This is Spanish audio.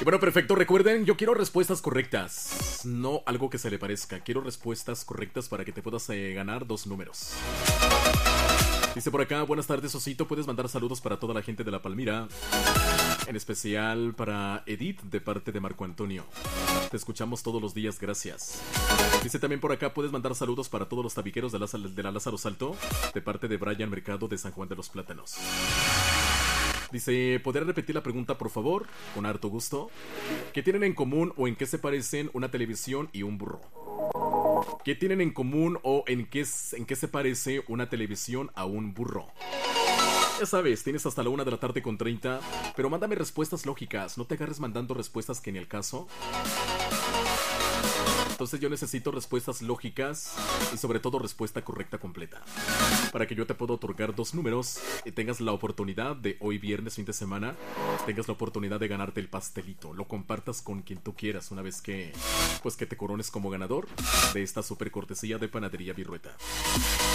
Bueno, perfecto. Recuerden, yo quiero respuestas correctas. No algo que se le parezca. Quiero respuestas correctas para que te puedas ganar 2 números. Dice por acá, buenas tardes, Osito. Puedes mandar saludos para toda la gente de La Palmira. En especial para Edith, de parte de Marco Antonio. Te escuchamos todos los días, gracias. Dice también por acá, puedes mandar saludos para todos los tabiqueros de la Lázaro Salto, de parte de Brian Mercado de San Juan de los Plátanos. Dice, ¿podría repetir la pregunta, por favor? Con harto gusto. ¿Qué tienen en común o en qué se parecen una televisión y un burro? ¿Qué tienen en común o en qué se parece una televisión a un burro? Ya sabes, tienes hasta la 1:30 p.m, pero mándame respuestas lógicas. No te agarres mandando respuestas que ni el caso. Entonces yo necesito respuestas lógicas y sobre todo respuesta correcta completa, para que yo te pueda otorgar 2 números y tengas la oportunidad de hoy viernes, fin de semana, tengas la oportunidad de ganarte el pastelito. Lo compartas con quien tú quieras una vez que, pues, que te corones como ganador de esta super cortesía de Panadería Virrueta.